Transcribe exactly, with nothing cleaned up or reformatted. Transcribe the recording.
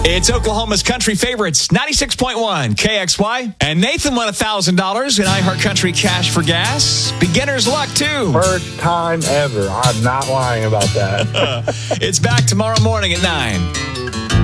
It's Oklahoma's country favorites, ninety-six point one K X Y. And Nathan won one thousand dollars in iHeartCountry Cash for Gas. Beginner's luck, too. First time ever. I'm not lying about that. It's back tomorrow morning at nine.